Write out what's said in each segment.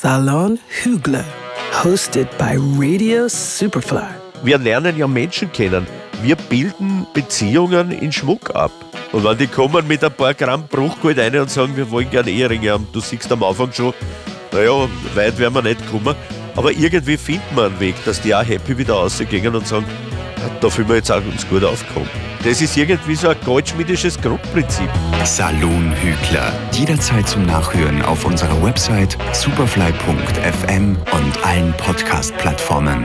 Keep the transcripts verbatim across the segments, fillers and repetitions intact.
Salon Hügler, hosted by Radio Superfly. Wir lernen ja Menschen kennen. Wir bilden Beziehungen in Schmuck ab. Und wenn die kommen mit ein paar Gramm Bruchgold rein und sagen, wir wollen gerne Eheringe haben, du siehst am Anfang schon, naja, weit werden wir nicht kommen. Aber irgendwie finden wir einen Weg, dass die auch happy wieder rausgehen und sagen, da fühlen wir jetzt auch uns gut aufgekommen. Das ist irgendwie so ein goldschmiedisches Grundprinzip. Salon Hügler. Jederzeit zum Nachhören auf unserer Website superfly punkt f m und allen Podcast-Plattformen.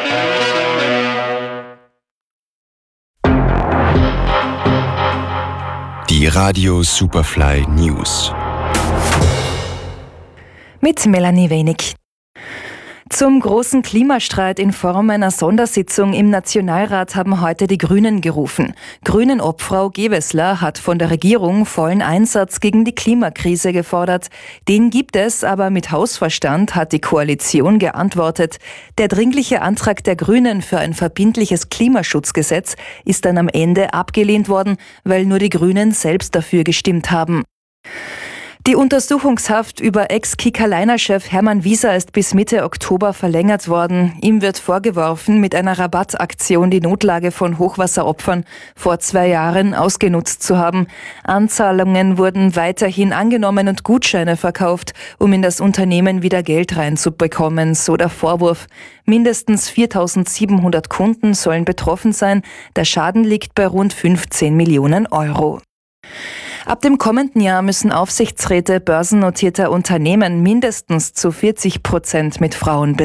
Die Radio Superfly News. Mit Melanie Wenig. Zum großen Klimastreit in Form einer Sondersitzung im Nationalrat haben heute die Grünen gerufen. Grünen-Obfrau Gewessler hat von der Regierung vollen Einsatz gegen die Klimakrise gefordert. Den gibt es, aber mit Hausverstand, hat die Koalition geantwortet. Der dringliche Antrag der Grünen für ein verbindliches Klimaschutzgesetz ist dann am Ende abgelehnt worden, weil nur die Grünen selbst dafür gestimmt haben. Die Untersuchungshaft über Ex-Kickerliner-Chef Hermann Wieser ist bis Mitte Oktober verlängert worden. Ihm wird vorgeworfen, mit einer Rabattaktion die Notlage von Hochwasseropfern vor zwei Jahren ausgenutzt zu haben. Anzahlungen wurden weiterhin angenommen und Gutscheine verkauft, um in das Unternehmen wieder Geld reinzubekommen, so der Vorwurf. Mindestens viertausendsiebenhundert Kunden sollen betroffen sein. Der Schaden liegt bei rund fünfzehn Millionen Euro. Ab dem kommenden Jahr müssen Aufsichtsräte börsennotierter Unternehmen mindestens zu vierzig Prozent mit Frauen